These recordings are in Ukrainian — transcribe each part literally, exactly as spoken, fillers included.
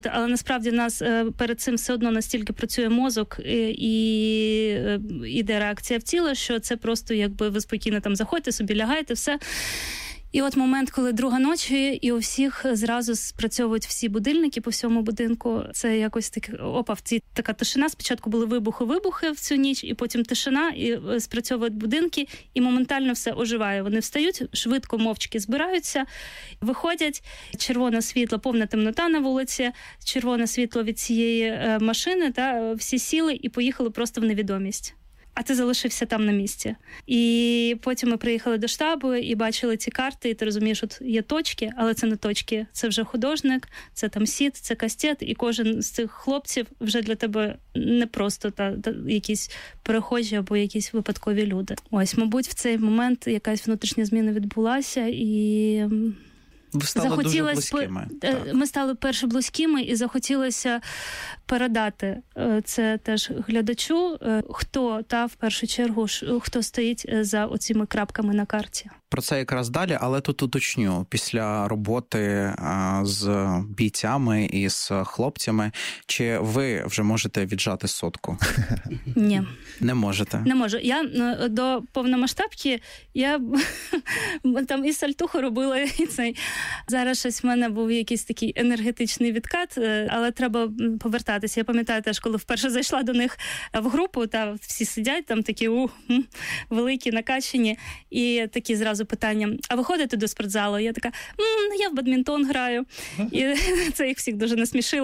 Але насправді в нас перед цим все одно настільки працює мозок і іде реакція в тіло, що це просто якби ви спокійно там заходите, собі лягаєте, все. І от момент, коли друга ночі, і у всіх зразу спрацьовують всі будильники по всьому будинку. Це якось таке, опа, в цій така тишина. Спочатку були вибухи-вибухи в цю ніч, і потім тишина, і спрацьовують будинки, і моментально все оживає. Вони встають, швидко, мовчки збираються, виходять, червоне світло, повна темнота на вулиці, червоне світло від цієї машини, та всі сіли і поїхали просто в невідомість. А ти залишився там на місці. І потім ми приїхали до штабу і бачили ці карти, і ти розумієш, от є точки, але це не точки. Це вже художник, це там сіт, це кастет, і кожен з цих хлопців вже для тебе не просто та, та якісь перехожі або якісь випадкові люди. Ось, мабуть, в цей момент якась внутрішня зміна відбулася, і... Ви стали дуже близькими. Так. Ми стали перше близькими, і захотілося передати це теж глядачу, хто, та в першу чергу, хто стоїть за оціми крапками на карті. Про це якраз далі, але тут уточню. Після роботи а, з бійцями і з хлопцями, чи ви вже можете віджати сотку? Ні. Не можете? Не можу. Я до повномасштабки, я там і сальтуху робила, і цей. Зараз щось в мене був якийсь такий енергетичний відкат, але треба повертатися. Я пам'ятаю теж, коли вперше зайшла до них в групу, та всі сидять там такі у, великі, накачані, і такі зразу питання, а ви ходите до спортзалу? Я така, ну я в бадмінтон граю. І це їх всіх дуже насмішило.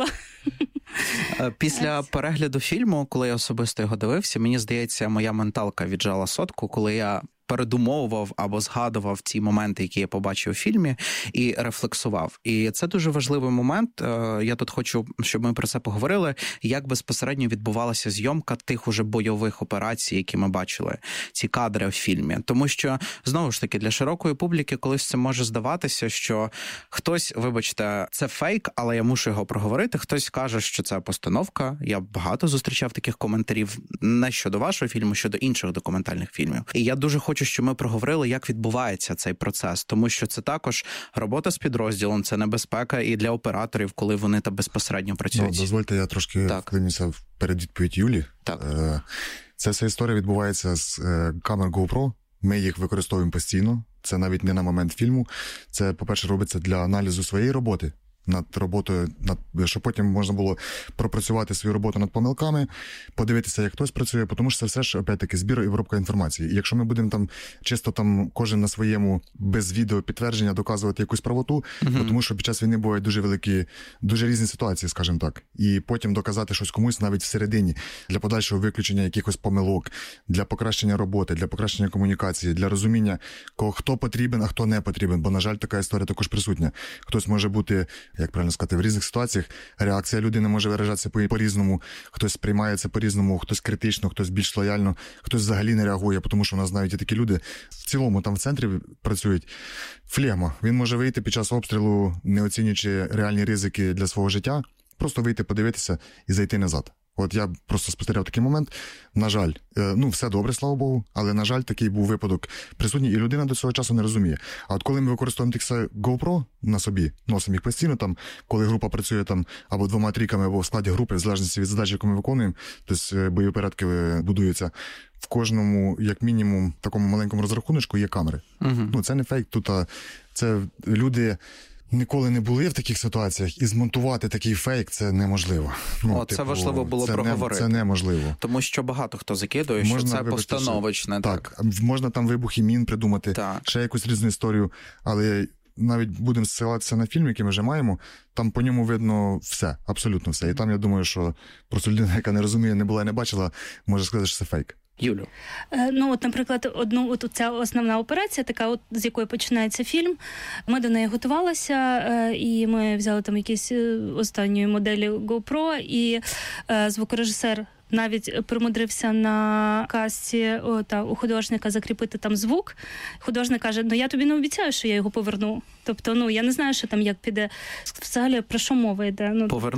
Після перегляду фільму, коли я особисто його дивився, мені здається, моя менталка віджала сотку, коли я передумовував або згадував ті моменти, які я побачив у фільмі, і рефлексував. І це дуже важливий момент. Я тут хочу, щоб ми про це поговорили, як безпосередньо відбувалася зйомка тих уже бойових операцій, які ми бачили, ці кадри в фільмі. Тому що, знову ж таки, для широкої публіки колись це може здаватися, що хтось, вибачте, це фейк, але я мушу його проговорити, хтось каже, що це постановка. Я багато зустрічав таких коментарів не щодо вашого фільму, щодо інших документальних фільмів. І я дуже хочу, щоб ми проговорили, як відбувається цей процес, тому що це також робота з підрозділом, це небезпека і для операторів, коли вони там безпосередньо працюють. Ну, дозвольте, я трошки вклинюся в передвідповідь Юлі. Так. Ця вся історія відбувається з камер GoPro, ми їх використовуємо постійно, це навіть не на момент фільму, це, по-перше, робиться для аналізу своєї роботи, над роботою, над, щоб потім можна було пропрацювати свою роботу над помилками, подивитися, як хтось працює, тому що це все ж, опять-таки, збір і обробка інформації. І якщо ми будемо там чисто там кожен на своєму без відео підтвердження доказувати якусь правоту, uh-huh. тому що під час війни бувають дуже великі, дуже різні ситуації, скажімо так. І потім доказати щось комусь навіть всередині для подальшого виключення якихось помилок, для покращення роботи, для покращення комунікації, для розуміння, кого, хто потрібен, а хто не потрібен. Бо, на жаль, така історія також присутня. Хтось може бути, як правильно сказати, в різних ситуаціях реакція людини може виражатися по-різному, хтось сприймає це по-різному, хтось критично, хтось більш лояльно, хтось взагалі не реагує, тому що у нас навіть і такі люди в цілому там в центрі працюють. Флегма. Він може вийти під час обстрілу, не оцінюючи реальні ризики для свого життя, просто вийти, подивитися і зайти назад. От я просто спостерігав такий момент. На жаль, ну все добре, слава Богу, але, на жаль, такий був випадок присутній, і людина до цього часу не розуміє. А от коли ми використовуємо тих GoPro на собі, носимо їх постійно, там, коли група працює там або двома трійками, або в складі групи, в залежності від задачі, яку ми виконуємо, тобто бойові порядки будуються, в кожному, як мінімум, такому маленькому розрахуночку є камери. Uh-huh. Ну, це не фейк, тут а, це люди ніколи не були в таких ситуаціях, і змонтувати такий фейк – це неможливо. Ну, О, типу, це важливо було це проговорити. Не, це неможливо. Тому що багато хто закидує, що можна, це вибачте, постановочне. Так. так, можна там вибухи мін придумати, так. ще якусь різну історію, але навіть будемо ссилатися на фільм, який ми вже маємо, там по ньому видно все, абсолютно все. І там, я думаю, що просто людина, яка не розуміє, не була і не бачила, може сказати, що це фейк. Юлю. Ну, от, наприклад, одну от ця основна операція, така, от з якої починається фільм. Ми до неї готувалися, і ми взяли там якісь останні моделі GoPro, і звукорежисер навіть примудрився на касті о, та, у художника закріпити там звук. Художник каже, ну я тобі не обіцяю, що я його поверну. Тобто, ну, я не знаю, що там як піде. Взагалі, про що мова йде? Ну, поверну? Та,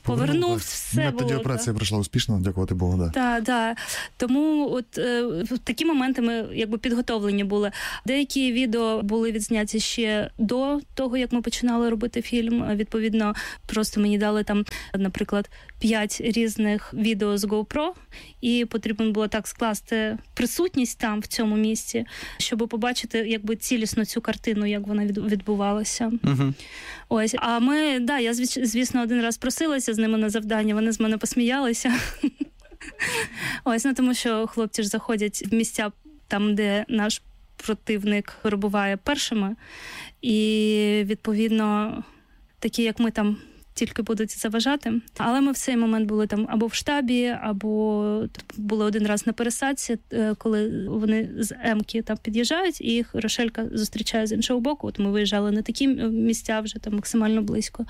повернув, все ну, було. Тоді операція пройшла успішно, дякувати Богу, да. Так, так. Тому от е, в такі моменти ми якби підготовлені були. Деякі відео були відзняті ще до того, як ми починали робити фільм. Відповідно, просто мені дали там, наприклад, п'ять різних відео з GoPro, і потрібно було так скласти присутність там, в цьому місці, щоб побачити якби цілісно цю картину, як вона відбувалася. Угу. Ось. А ми, да, я, звісно, один раз просилася з ними на завдання, вони з мене посміялися. Ось, ну тому що хлопці ж заходять в місця там, де наш противник перебуває першими, і, відповідно, такі, як ми там, тільки будуть заважати. Але ми в цей момент були там або в штабі, або були один раз на пересадці, коли вони з Емки там під'їжджають, і їх Рошелька зустрічає з іншого боку. От ми виїжджали на такі місця вже там максимально близько.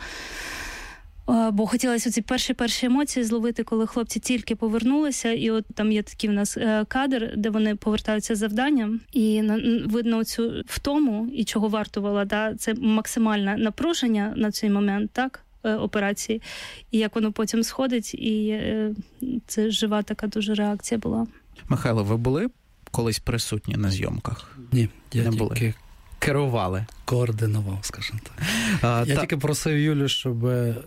Бо хотілося оці перші-перші емоції зловити, коли хлопці тільки повернулися, і от там є такий в нас кадр, де вони повертаються з завдання, і видно цю втому, і чого вартувала, да, це максимальне напруження на цей момент, так, операції, і як воно потім сходить, і це жива така дуже реакція була. Михайло, ви були колись присутні на зйомках? Ні, я не тільки були. Керували. Координував, скажімо так. А, я та... тільки просив Юлю, щоб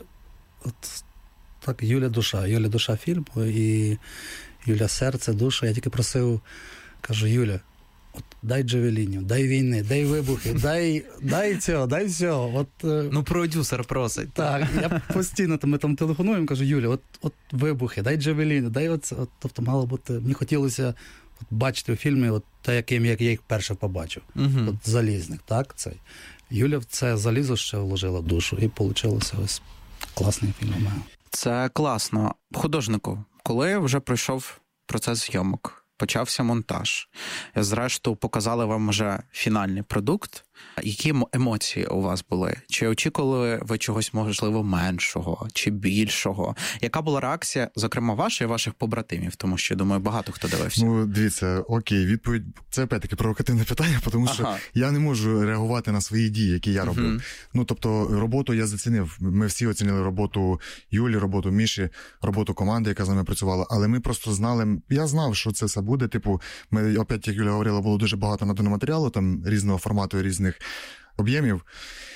от так, Юля душа, Юля душа фільму, і Юля серце, душа. Я тільки просив, кажу, Юля, от дай джавелінів, дай війни, дай вибухи, дай, дай цього, дай всього. От, ну, продюсер просить. Так, я постійно, ми там телефонуємо, кажу, Юля, от, от вибухи, дай джавеліни, дай оце. От, тобто мало бути, мені хотілося от, бачити у фільмі от те, яким як я їх перше побачив. Угу. От залізник, так, цей. Юля в це залізо ще вложила душу, і вийшло ось класний фільм у мене. Це класно. Художнику, коли вже пройшов процес зйомок, почався монтаж, зрештою показали вам вже фінальний продукт, які емоції у вас були? Чи очікували ви чогось, можливо, меншого, чи більшого? Яка була реакція, зокрема, ваша і ваших побратимів? Тому що, думаю, багато хто дивився. Ну, дивіться, окей, відповідь, це опять-таки провокативне питання, тому що ага. я не можу реагувати на свої дії, які я роблю. Угу. Ну, тобто, роботу я зацінив. Ми всі оцінили роботу Юлі, роботу Міші, роботу команди, яка з нами працювала, але ми просто знали, я знав, що це все буде, типу, ми, опять, як Юля говорила, було дуже багато наданого матеріалу, там, різного формату, різних об'ємів.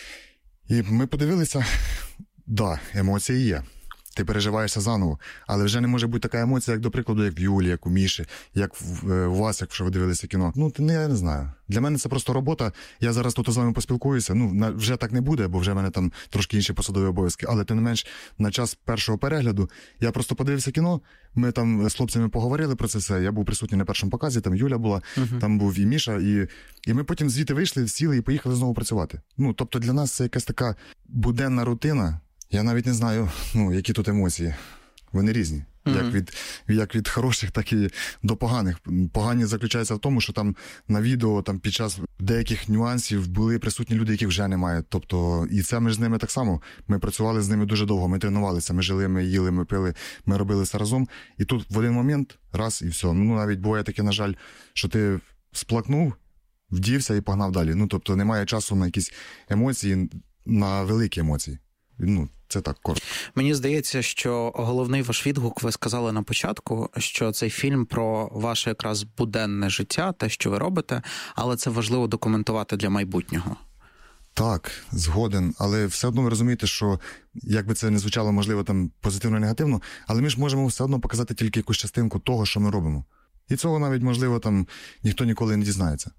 І ми подивилися, да, емоції є. Ти переживаєшся заново. Але вже не може бути така емоція, як, до прикладу, як в Юлі, як у Міші, як в, у вас, якщо ви дивилися кіно. Ну, не, я не знаю. Для мене це просто робота. Я зараз тут з вами поспілкуюся. Ну, на, вже так не буде, бо вже в мене там трошки інші посадові обов'язки. Але, тим не менш, на час першого перегляду я просто подивився кіно, ми там з хлопцями поговорили про це все. Я був присутній на першому показі, там Юля була, uh-huh. там був і Міша. І, і ми потім звідти вийшли, сіли і поїхали знову працювати. Ну, тобто для нас це якась така буденна рутина. Я навіть не знаю, ну, які тут емоції. Вони різні. Mm-hmm. Як від, як від хороших, так і до поганих. Погані заключаються в тому, що там на відео там під час деяких нюансів були присутні люди, яких вже немає. Тобто, і це ми з ними так само. Ми працювали з ними дуже довго, ми тренувалися, ми жили, ми їли, ми пили, ми робили це разом. І тут в один момент, раз і все. Ну, навіть буває таке, на жаль, що ти сплакнув, вдівся і погнав далі. Ну, тобто, немає часу на якісь емоції, на великі емоції. Ну, це так коротко. Мені здається, що головний ваш відгук, ви сказали на початку, що цей фільм про ваше якраз буденне життя, те, що ви робите, але це важливо документувати для майбутнього. Так, згоден, але все одно ви розумієте, що, як би це не звучало, можливо, там позитивно-негативно, але ми ж можемо все одно показати тільки якусь частинку того, що ми робимо. І цього навіть, можливо, там ніхто ніколи не дізнається.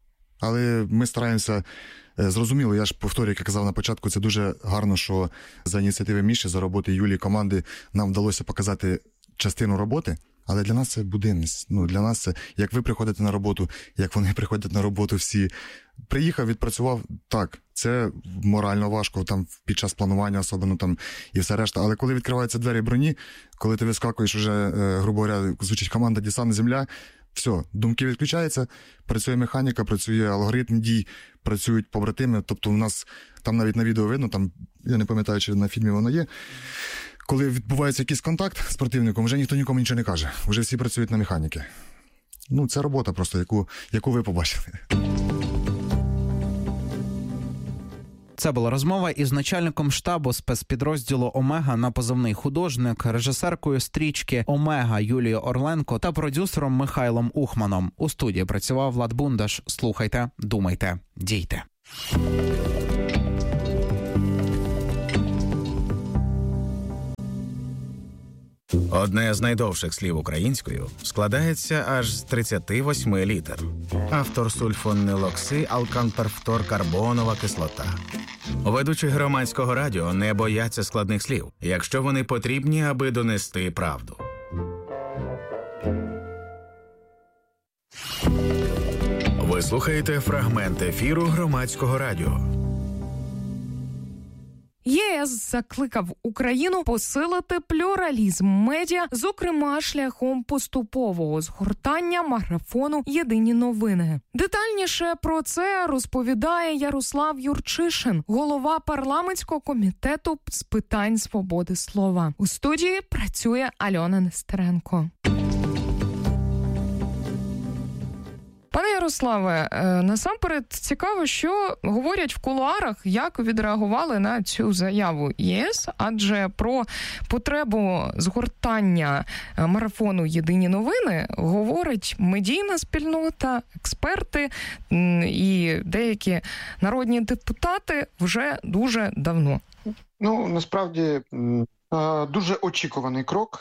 Але ми стараємося, зрозуміло, я ж повторюю, як я казав на початку, це дуже гарно, що за ініціативи Міші, за роботи Юлії, команди нам вдалося показати частину роботи, але для нас це буденність. Ну, для нас це, як ви приходите на роботу, як вони приходять на роботу всі. Приїхав, відпрацював, так, це морально важко там під час планування, особливо там і все решта. Але коли відкриваються двері броні, коли ти вискакуєш уже, грубо говоря, звучить команда «Десант земля», все, думки відключаються, працює механіка, працює алгоритм дій, працюють побратими. Тобто у нас там навіть на відео видно, там, я не пам'ятаю, чи на фільмі воно є, коли відбувається якийсь контакт з противником, вже ніхто нікому нічого не каже. Вже всі працюють на механіки. Ну, це робота просто, яку, яку ви побачили. Це була розмова із начальником штабу спецпідрозділу «Омега» на позивний художник, режисеркою стрічки «Омега» Юлією Орленко та продюсером Михайлом Ухманом. У студії працював Влад Бундаш. Слухайте, думайте, дійте. Одне з найдовших слів українською складається аж з тридцяти восьми літер. Автор сульфонилокси, алканперфторкарбонова кислота. Ведучі громадського радіо не бояться складних слів, якщо вони потрібні, аби донести правду. Ви слухаєте фрагмент ефіру громадського радіо. ЄС закликав Україну посилити плюралізм медіа, зокрема шляхом поступового згортання марафону «Єдині новини». Детальніше про це розповідає Ярослав Юрчишин, голова парламентського комітету з питань свободи слова. У студії працює Альона Нестеренко. Пане Ярославе, насамперед цікаво, що говорять в кулуарах, як відреагували на цю заяву ЄС, адже про потребу згортання марафону «Єдині новини» говорить медійна спільнота, експерти і деякі народні депутати вже дуже давно. Ну, насправді, дуже очікуваний крок.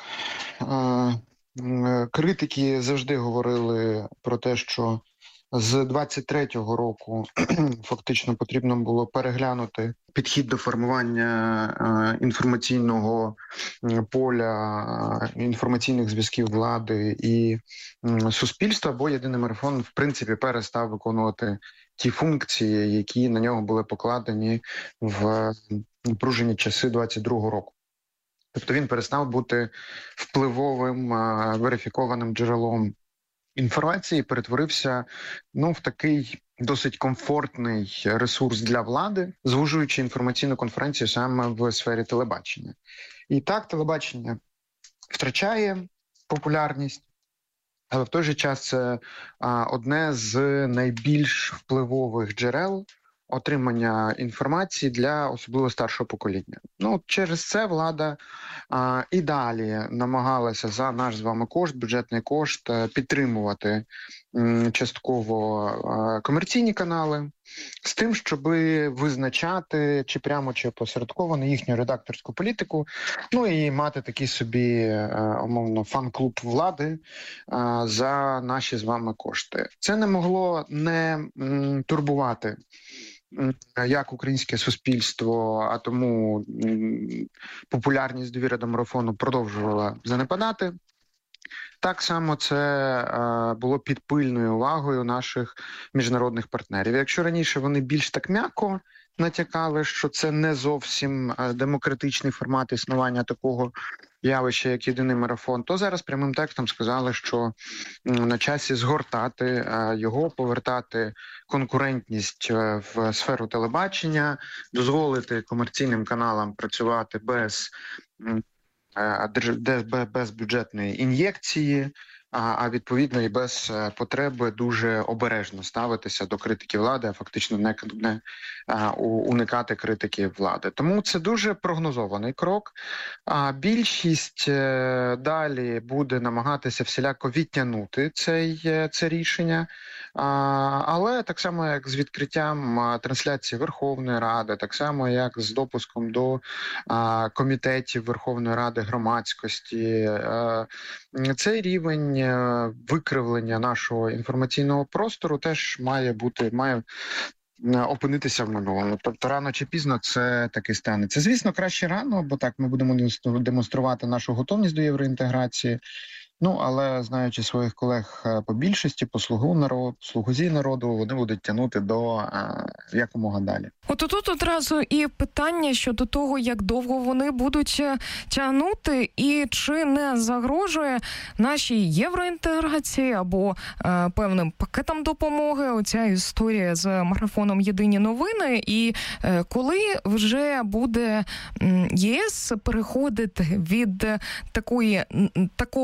Критики завжди говорили про те, що з двадцять третього року фактично потрібно було переглянути підхід до формування інформаційного поля, інформаційних зв'язків влади і суспільства, бо «Єдиний марафон» в принципі перестав виконувати ті функції, які на нього були покладені в напружені часи двадцять другого року. Тобто він перестав бути впливовим, верифікованим джерелом інформації, перетворився ну, в такий досить комфортний ресурс для влади, звужуючи інформаційну конференцію саме в сфері телебачення. І так, телебачення втрачає популярність, але в той же час це одне з найбільш впливових джерел отримання інформації для особливо старшого покоління. Ну, через це влада а, і далі намагалася за наш з вами кошт, бюджетний кошт, підтримувати м, частково а, комерційні канали з тим, щоб визначати чи прямо, чи опосередковано їхню редакторську політику, ну і мати такий собі, а, умовно, фан-клуб влади а, за наші з вами кошти. Це не могло не м, турбувати як українське суспільство, а тому популярність довіри до марафону продовжувала занепадати. Так само це було під пильною увагою наших міжнародних партнерів. Якщо раніше вони більш так м'яко натякали, що це не зовсім демократичний формат існування такого явища, як «Єдиний марафон», то зараз прямим текстом сказали, що на часі згортати його, повертати конкурентність в сферу телебачення, дозволити комерційним каналам працювати без, без бюджетної ін'єкції, а відповідно і без потреби дуже обережно ставитися до критики влади, а фактично не, не а, уникати критики влади. Тому це дуже прогнозований крок. А більшість далі буде намагатися всіляко відтягнути цей, це рішення, а, але так само, як з відкриттям трансляції Верховної Ради, так само, як з допуском до а, комітетів Верховної Ради громадськості, а, цей рівень викривлення нашого інформаційного простору теж має бути, має опинитися в минулому. Тобто рано чи пізно це таки станеться. Звісно, краще рано, бо так ми будемо демонструвати нашу готовність до євроінтеграції. Ну, але знаючи своїх колег по більшості, по слугу народу, слугузі народу, вони будуть тягнути до а, якомога далі. От тут одразу і питання щодо того, як довго вони будуть тягнути, і чи не загрожує нашій євроінтеграції або е, певним пакетам допомоги оця історія з марафоном «Єдині новини», і е, коли вже буде м, ЄС переходити від такої такого наполегливого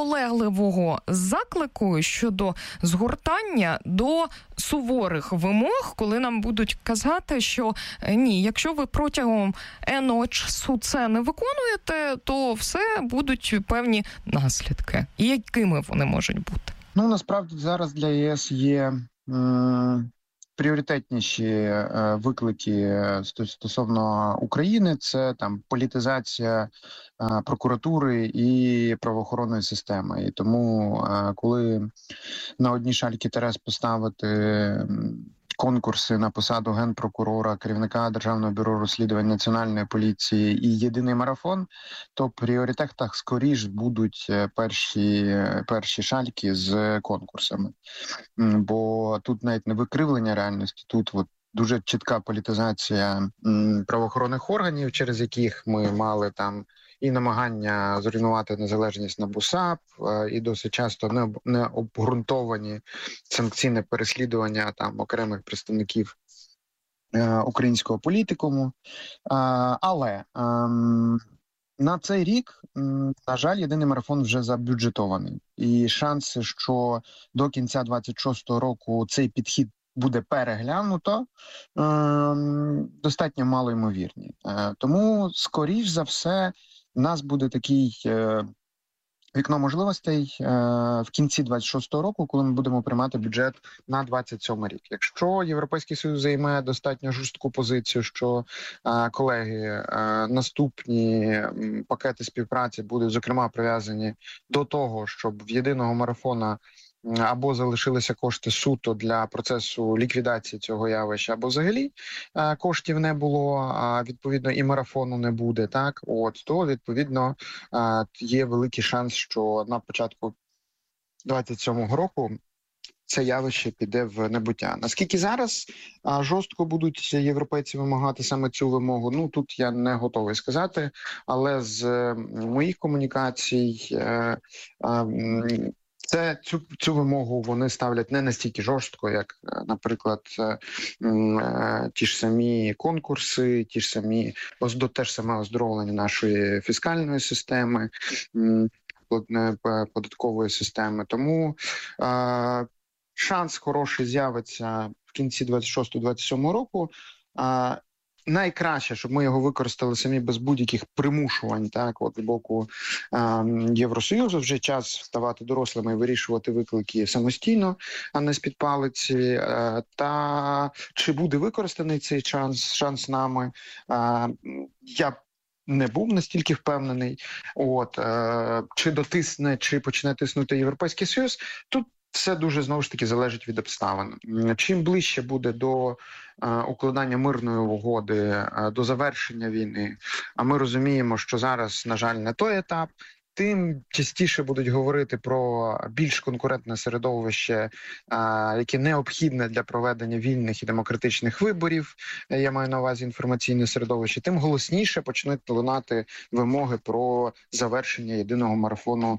наполегливого заклику щодо згортання до суворих вимог, коли нам будуть казати, що ні, якщо ви протягом енного часу це не виконуєте, то все будуть певні наслідки. І якими вони можуть бути? Ну, насправді зараз для ЄС є м- пріоритетніші е, виклики стосовно України. Це там політизація е, прокуратури і правоохоронної системи. І тому, е, коли на одні шальки терез поставити конкурси на посаду генпрокурора, керівника Державного бюро розслідувань Національної поліції і єдиний марафон, то в пріоритетах скоріш будуть перші, перші шальки з конкурсами. Бо тут навіть не викривлення реальності, тут от дуже чітка політизація правоохоронних органів, через яких ми мали там і намагання зруйнувати незалежність НАБУ САП, і досить часто необґрунтовані санкційне переслідування там окремих представників е, українського політикуму. Е, але е, на цей рік, е, на жаль, єдиний марафон вже забюджетований. І шанси, що до кінця двадцять шостого року цей підхід буде переглянуто, е, достатньо малоймовірні. Е, тому, скоріш за все, у нас буде такий е, вікно можливостей е, в кінці двадцять шостого року, коли ми будемо приймати бюджет на двадцять сьомий рік. Якщо Європейський Союз займе достатньо жорстку позицію, що, е, колеги, е, наступні м, пакети співпраці будуть, зокрема, прив'язані до того, щоб в єдиного марафона або залишилися кошти суто для процесу ліквідації цього явища, або взагалі е, коштів не було, а відповідно і марафону не буде, так, от, то відповідно е, є великий шанс, що на початку двадцять сьомого року це явище піде в небуття. Наскільки зараз а, жорстко будуть європейці вимагати саме цю вимогу, ну тут я не готовий сказати, але з е, моїх комунікацій е, е, Це цю цю вимогу вони ставлять не настільки жорстко, як, наприклад, ті ж самі конкурси, ті ж самі до те ж саме оздоровлення нашої фіскальної системи, податкової системи. Тому е, шанс хороший з'явиться в кінці двадцять шостого двадцять сьомого року. Е, Найкраще, щоб ми його використали самі без будь-яких примушувань, так, от з боку е, Євросоюзу. Вже час ставати дорослими і вирішувати виклики самостійно, а не з-під палиці. Е, та чи буде використаний цей шанс, шанс нами, е, я не був настільки впевнений. От, е, чи дотисне, чи почне тиснути Європейський Союз, тут все дуже, знову ж таки, залежить від обставин. Чим ближче буде до е, укладання мирної угоди, е, до завершення війни, а ми розуміємо, що зараз, на жаль, не той етап, тим частіше будуть говорити про більш конкурентне середовище, яке необхідне для проведення вільних і демократичних виборів, я маю на увазі інформаційне середовище, тим голосніше почнуть лунати вимоги про завершення єдиного марафону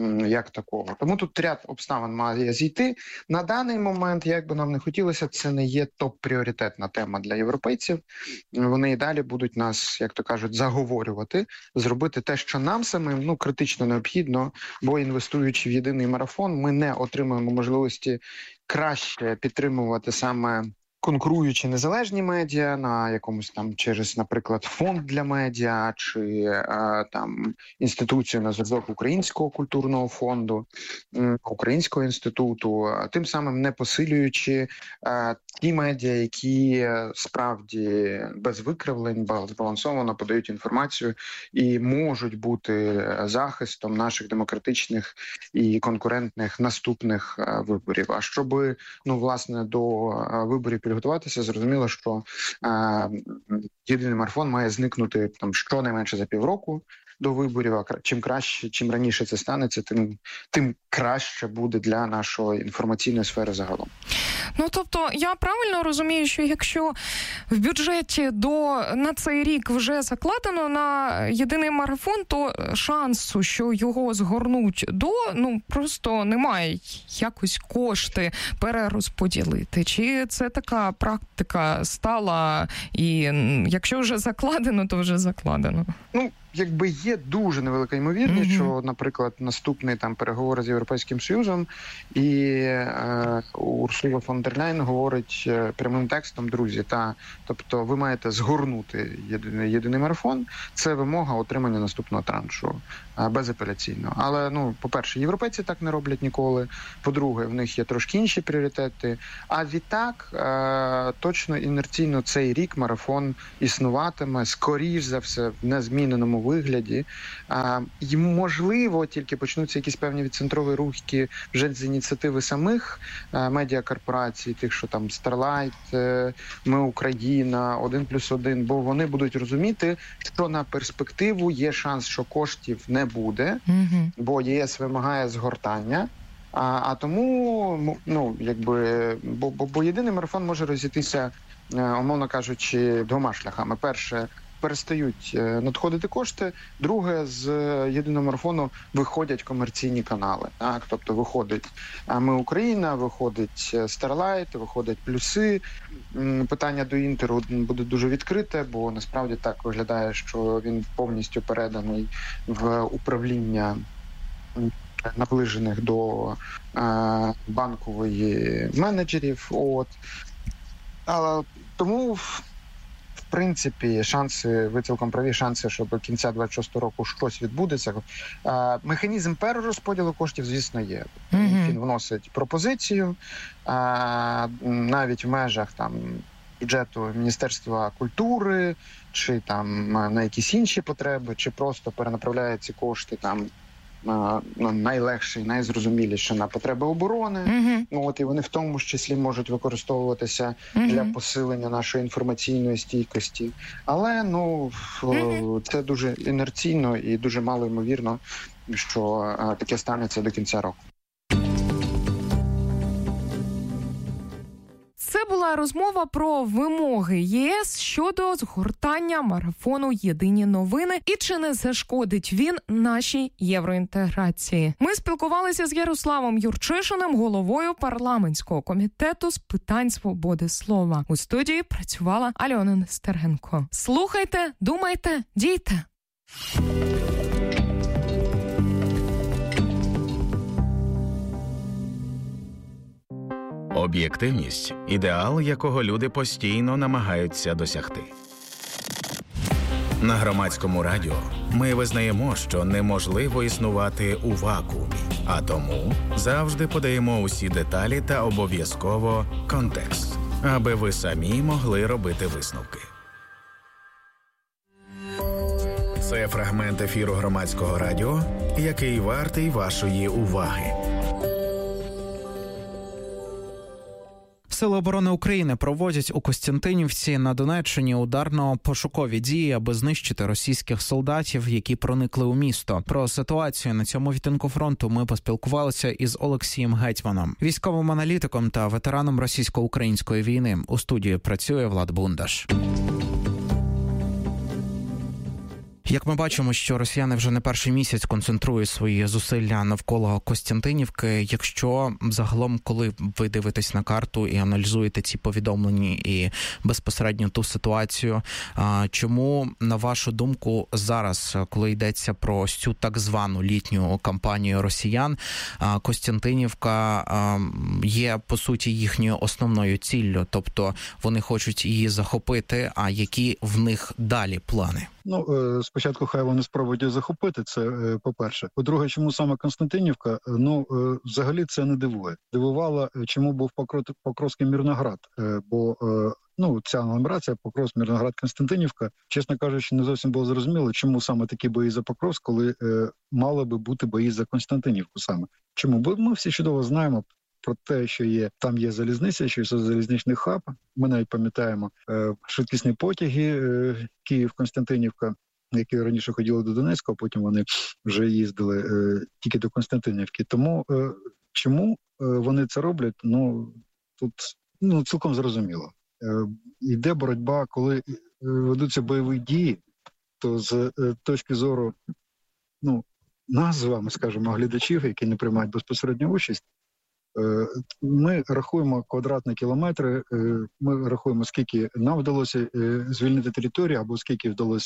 як такого. Тому тут ряд обставин має зійти. На даний момент, як би нам не хотілося, це не є топ-пріоритетна тема для європейців. Вони і далі будуть нас, як то кажуть, заговорювати, зробити те, що нам самим, ну, критично необхідно, бо інвестуючи в єдиний марафон, ми не отримуємо можливості краще підтримувати саме конкуруючи незалежні медіа на якомусь там через, наприклад, фонд для медіа чи а, там інституцію на зразок Українського культурного фонду, Українського інституту, тим самим не посилюючи а, ті медіа, які справді без викривлень, збалансовано подають інформацію і можуть бути захистом наших демократичних і конкурентних наступних а, виборів. А щоб, ну, власне, до а, виборів підготуватися, зрозуміло, що е, єдиний марафон має зникнути там щонайменше за півроку до виборів. А чим краще, чим раніше це станеться, тим, тим краще буде для нашої інформаційної сфери загалом. Ну, тобто, я правильно розумію, що якщо в бюджеті до на цей рік вже закладено на єдиний марафон, то шансу, що його згорнуть до, ну, просто немає якось кошти перерозподілити. Чи це така практика стала, і якщо вже закладено, то вже закладено? Ну, якби є дуже невелика ймовірність, mm-hmm. що, наприклад, наступний там переговори з Європейським Союзом і е, Урсула фон дер Ляйн говорить е, прямим текстом, друзі, та, тобто ви маєте згорнути єдиний, єдиний марафон, це вимога отримання наступного траншу, е, безапеляційно. Але, ну, по-перше, європейці так не роблять ніколи, по-друге, в них є трошки інші пріоритети, а відтак е, точно інерційно цей рік марафон існуватиме, скоріш за все, в незміненому вигляді. А, і, можливо, тільки почнуться якісь певні відцентрові рухи вже з ініціативи самих а, медіакорпорацій, тих, що там Starlight, Ми Україна, один плюс один, бо вони будуть розуміти, що на перспективу є шанс, що коштів не буде, mm-hmm. бо ЄС вимагає згортання. А, а тому, ну, якби, бо, бо, бо єдиний марафон може розійтися, умовно кажучи, двома шляхами. Перше, перестають надходити кошти. Друге, з єдиного марафону виходять комерційні канали. Так? Тобто виходить Ми Україна, виходить Starlight, виходять плюси. Питання до Інтеру буде дуже відкрите, бо насправді так виглядає, що він повністю переданий в управління наближених до е, банкової менеджерів. От. Але тому, в принципі, шанси, ви цілком праві, шанси, що до кінця двадцять шостого року щось відбудеться. Е, механізм перерозподілу коштів, звісно, є. Mm-hmm. Він вносить пропозицію, е, навіть в межах там бюджету Міністерства культури, чи там на якісь інші потреби, чи просто перенаправляє ці кошти там ну, найлегше і найзрозуміліше на потреби оборони. Uh-huh. Ну, от, і вони в тому ж числі можуть використовуватися uh-huh. для посилення нашої інформаційної стійкості. Але, ну, uh-huh. це дуже інерційно і дуже мало ймовірно, що а, таке станеться до кінця року. Це була розмова про вимоги ЄС щодо згортання марафону «Єдині новини» і чи не зашкодить він нашій євроінтеграції. Ми спілкувалися з Ярославом Юрчишиним, головою парламентського комітету з питань свободи слова. У студії працювала Альона Нестеренко. Слухайте, думайте, дійте! Об'єктивність – ідеал, якого люди постійно намагаються досягти. На Громадському радіо ми визнаємо, що неможливо існувати у вакуумі, а тому завжди подаємо усі деталі та обов'язково контекст, аби ви самі могли робити висновки. Це фрагмент ефіру Громадського радіо, який вартий вашої уваги. Сили оборони України проводять у Костянтинівці на Донеччині ударно-пошукові дії, аби знищити російських солдатів, які проникли у місто. Про ситуацію на цьому відтинку фронту ми поспілкувалися із Олексієм Гетьманом, військовим аналітиком та ветераном російсько-української війни. У студії працює Влад Бундаш. Як ми бачимо, що росіяни вже не перший місяць концентрують свої зусилля навколо Костянтинівки. Якщо загалом, коли ви дивитесь на карту і аналізуєте ці повідомлення і безпосередньо ту ситуацію, чому, на вашу думку, зараз, коли йдеться про цю так звану літню кампанію росіян, Костянтинівка є, по суті, їхньою основною ціллю? Тобто вони хочуть її захопити, а які в них далі плани? Ну, спочатку хай вони спробують захопити, це по-перше. По-друге, чому саме Константинівка? Ну, взагалі це не дивує. Дивувало, чому був Покровський Мирноград, бо ну, ця нумерація Покровськ, Мирноград, Константинівка, чесно кажучи, не зовсім було зрозуміло, чому саме такі бої за Покровськ, коли мали би бути бої за Константинівку саме. Чому? Бо ми всі чудово знаємо про те, що є там є залізниця, що є залізничний хаб. Ми навіть пам'ятаємо е, швидкісні потяги е, Київ-Константинівка, які раніше ходили до Донецька, а потім вони вже їздили е, тільки до Константинівки. Тому е, чому е, вони це роблять? Ну тут ну цілком зрозуміло. Е, йде боротьба, коли е, ведуться бойові дії, то з е, точки зору ну нас з вами, скажімо, глядачів, які не приймають безпосередню участь. Ми рахуємо квадратні кілометри, ми рахуємо, скільки нам вдалося звільнити територію, або скільки вдалося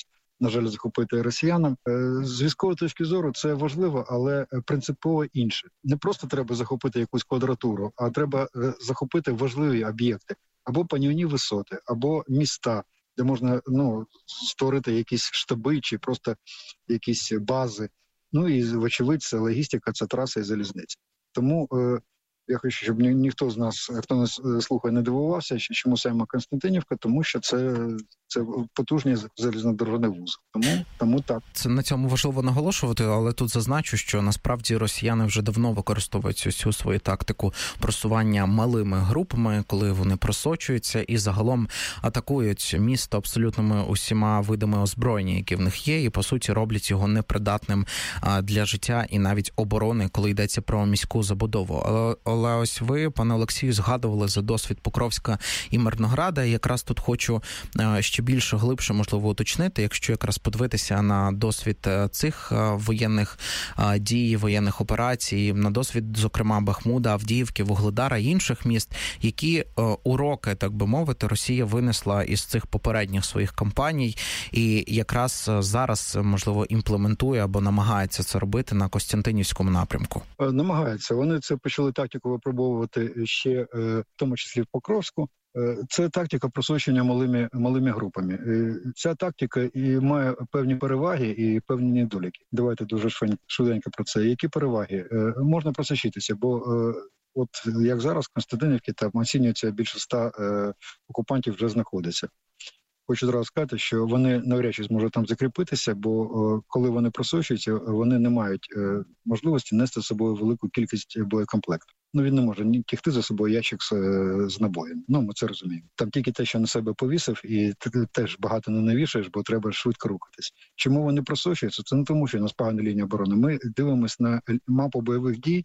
на жаль, захопити росіянам. З військової точки зору це важливо, але принципово інше. Не просто треба захопити якусь квадратуру, а треба захопити важливі об'єкти. Або панівні висоти, або міста, де можна ну, створити якісь штаби чи просто якісь бази. Ну і, вочевидь, це логістика, це траса і залізниця. Тому е, я хочу, щоб ні, ніхто з нас, хто нас слухає, не дивувався, чому саме Константинівка, тому що це, це потужний залізнодорожний вузол. Тому, тому так. Це на цьому важливо наголошувати, але тут зазначу, що насправді росіяни вже давно використовують цю свою тактику просування малими групами, коли вони просочуються і загалом атакують місто абсолютними усіма видами озброєння, які в них є, і по суті роблять його непридатним для життя і навіть оборони, коли йдеться про міську забудову. Але, але ось ви, пане Олексію, згадували за досвід Покровська і Мирнограда. І якраз тут хочу ще більше, глибше, можливо, уточнити, якщо якраз подивитися на досвід цих воєнних дій, воєнних операцій, на досвід, зокрема, Бахмуда, Авдіївки, Вугледара і інших міст, які уроки, так би мовити, Росія винесла із цих попередніх своїх кампаній і якраз зараз, можливо, імплементує або намагається це робити на Костянтинівському напрямку? Намагається. Вони це почали тактику випробовувати ще, в тому числі в Покровську. Це тактика просочення малими, малими групами. Ця тактика і має певні переваги і певні недоліки. Давайте дуже швиденько про це. Які переваги? Можна просочитися, бо от як зараз в Константинівці там оцінюється більше ста окупантів вже знаходиться. Хочу зразу сказати, що вони навряд чи зможуть там закріпитися, бо коли вони просочуються, вони не мають можливості нести з собою велику кількість боєкомплекту. Ну, він не може ні тягти за собою ящик з, з набоєм. Ну, ми це розуміємо. Там тільки те, що на себе повісив, і ти теж багато не навішаєш, бо треба швидко рухатись. Чому вони просочуються? Це не тому, що у нас погана лінія оборони. Ми дивимося на мапу бойових дій,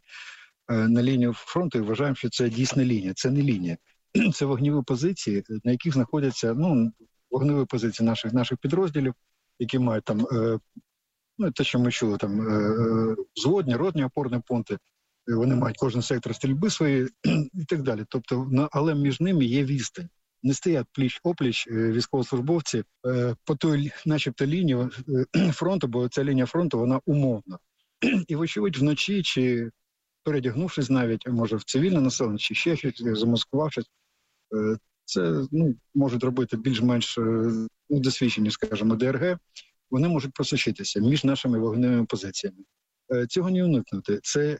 на лінію фронту і вважаємо, що це дійсна лінія. Це не лінія. Це вогневі позиції, на яких знаходяться, ну, вогневі позиції наших, наших підрозділів, які мають там, е, ну, те, що ми чули, там, е, взводні, ротні опорні пункти, вони мають кожен сектор стрільби свої і так далі. Тобто, на, але між ними є відстань. Не стоять пліч-опліч військовослужбовці е, по той, начебто, лінії е, фронту, бо ця лінія фронту, вона умовна. І, вочевидь, вночі, чи передягнувшись навіть, може, в цивільне населення, чи ще щось, замаскувавшись, е, це, ну, можуть робити більш-менш ну, досвідчені, скажімо, ДРГ, вони можуть просочитися між нашими вогневими позиціями. Цього не уникнути. Це,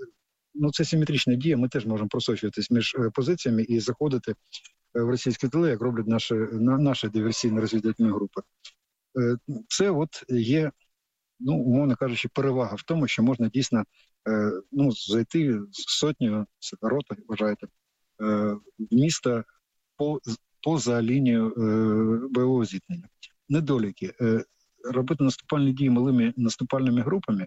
ну, це симетрична дія, ми теж можемо просочуватись між позиціями і заходити в російські тили, як роблять наші, наші диверсійно-розвідувальні групи. Це от є, ну, умовно кажучи, перевага в тому, що можна дійсно, ну, зайти з сотнею, з рота, вважаєте, в місто по, поза лінією бойового зіткнення. Недоліки. Робити наступальні дії малими наступальними групами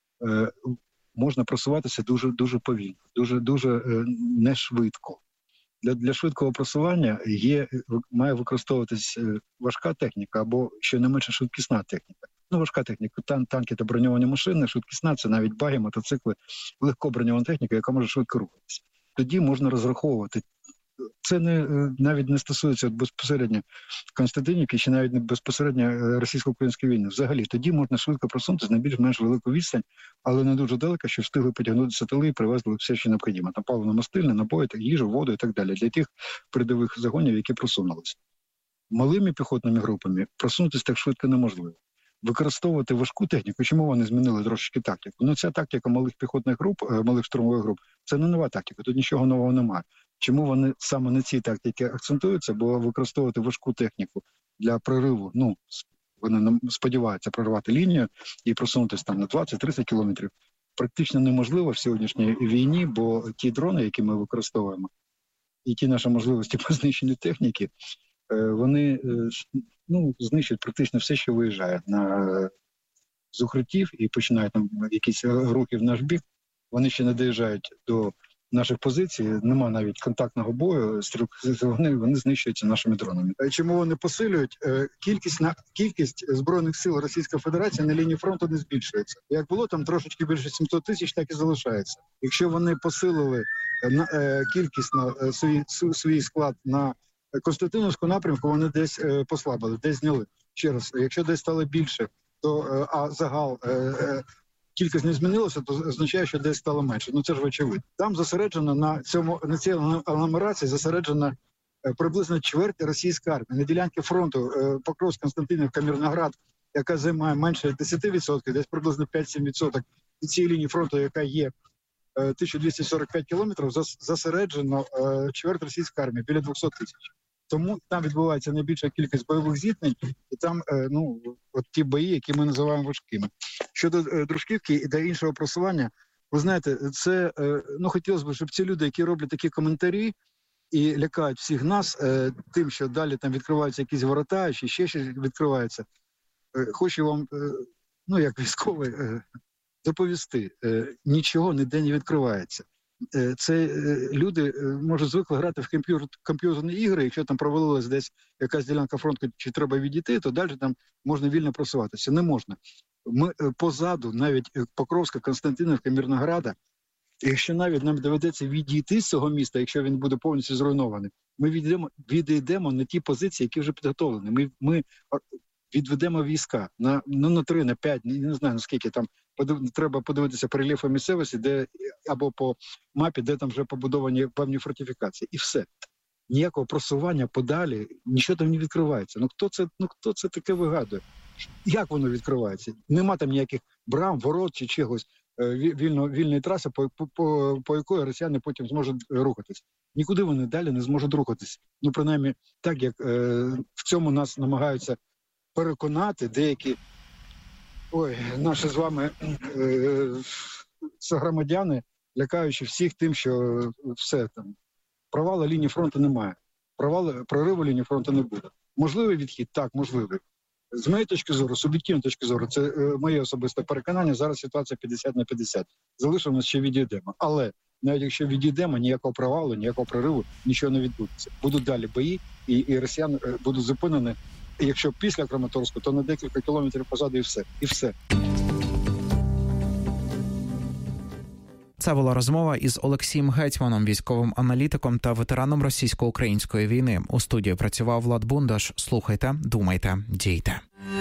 можна просуватися дуже дуже повільно, дуже дуже не швидко. Для для швидкого просування є має використовуватись важка техніка або щонайменше швидкісна техніка. Ну, важка техніка, тан, танки та броньовані машини, швидкісна це навіть баги, мотоцикли, легко броньована техніка, яка може швидко рухатися. Тоді можна розраховувати. Це не навіть не стосується безпосередньо Константинівки, чи навіть не безпосередньо російсько-української війни. Взагалі, тоді можна швидко просунутися на більш-менш велику відстань, але не дуже далеко, щоб встигли потягнутися тили і привезли все, що необхідно. Там паливно-мастильне, набої, їжу, воду і так далі. Для тих передових загонів, які просунулися. Малими піхотними групами просунутися так швидко неможливо. Використовувати важку техніку, чому вони змінили трошечки тактику? Ну, ця тактика малих піхотних груп, малих штурмових груп, це не нова тактика, тут нічого нового немає. Чому вони саме на цій тактиці акцентуються? Бо використовувати важку техніку для прориву, ну, вони сподіваються проривати лінію і просунутися там на двадцять-тридцять кілометрів, практично неможливо в сьогоднішній війні, бо ті дрони, які ми використовуємо, і ті наші можливості по знищенню техніки, вони, ну, знищують практично все, що виїжджає на, з укриттів і починають там якісь рухи в наш бік. Вони ще не доїжджають до наших позицій, нема навіть контактного бою, вони, вони знищуються нашими дронами. Чому вони посилюють? Кількість, на, кількість Збройних сил Російської Федерації на лінії фронту не збільшується. Як було там трошечки більше сімсот тисяч, так і залишається. Якщо вони посилили на, е, кількість на е, свій, свій склад на Константинівську напрямку, вони десь е, послабили, десь зняли. ще раз, якщо десь стало більше, то а загал кількість не змінилося, то означає, що десь стало менше. Ну це ж очевидно. Там зосереджено на цьому на цій агломерації зосереджена приблизно чверть російської армії. На ділянці фронту Покровськ, Константинівка, Мирноград, яка займає менше десять відсотків, десь приблизно п'ять-сім відсотків від цієї лінії фронту, яка є тисяча двісті сорок п'ять кілометрів, зосереджено чверть російської армії, біля двісті тисяч. Тому там відбувається найбільша кількість бойових зіткнень, і там, ну, от ті бої, які ми називаємо важкими. Щодо Дружківки і до іншого просування, ви знаєте, це, ну, хотілося б, щоб ці люди, які роблять такі коментарі і лякають всіх нас тим, що далі там відкриваються якісь ворота, чи ще щось відкривається, хочу вам, ну, як військовий, доповісти, нічого ніде не відкривається. Це люди, може, звикли грати в комп'ютер, комп'ютерні ігри, якщо там провалилась десь якась ділянка фронту, чи треба відійти, то далі там можна вільно просуватися. Не можна. Ми позаду, навіть Покровська, Константинівка, Мирнограда, якщо навіть нам доведеться відійти з цього міста, якщо він буде повністю зруйнований, ми відійдемо, відійдемо на ті позиції, які вже підготовлені. Ми, ми відведемо війська на, ну, на три, на п'ять, не знаю, наскільки там, подив, треба подивитися по рельєфу місцевості, де, або по мапі, де там вже побудовані певні фортифікації. І все. Ніякого просування подалі, нічого там не відкривається. Ну хто це, ну, хто це таке вигадує? Як воно відкривається? Нема там ніяких брам, ворот чи чогось, вільно, вільної траси, по, по, по, по якої росіяни потім зможуть рухатись. Нікуди вони далі не зможуть рухатись. Ну, принаймні, так, як е, в цьому нас намагаються переконати деякі, ой, наші з вами е, согромадяни, лякаючи всіх тим, що все там, провалу лінії фронту немає. Провалу, прориву лінії фронту не буде. Можливий відхід? Так, можливий. З моєї точки зору, суб'єктивної точки зору, це е, моє особисте переконання, зараз ситуація п'ятдесят на п'ятдесят. Залишилось, ще відійдемо. Але навіть якщо відійдемо, ніякого провалу, ніякого прориву, нічого не відбудеться. Будуть далі бої, і, і росіяни е, будуть зупинені. І якщо після Краматорську, то на декілька кілометрів позаду і все. І все. Це була розмова із Олексієм Гетьманом, військовим аналітиком та ветераном російсько-української війни. У студії працював Влад Бундаш. Слухайте, думайте, дійте.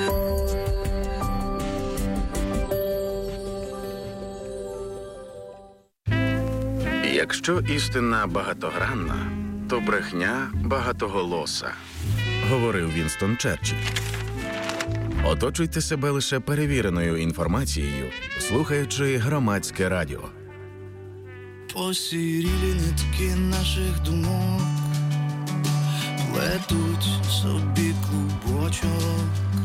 Якщо істина багатогранна, то брехня багатоголоса, говорив Вінстон Черчилль. Оточуйте себе лише перевіреною інформацією, слухаючи Громадське радіо. Посірілі нитки наших думок плетуть собі клубочок.